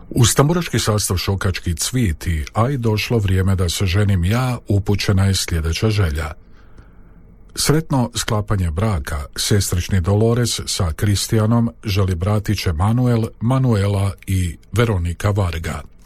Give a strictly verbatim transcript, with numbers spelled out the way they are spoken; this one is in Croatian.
Uz tamburaški sastav Šokački cviti, a i došlo vrijeme da se ženim ja, upućena je sljedeća želja. Sretno sklapanje braka, sestrični Dolores sa Kristijanom želi bratić Emanuel, Manuela i Veronika Varga.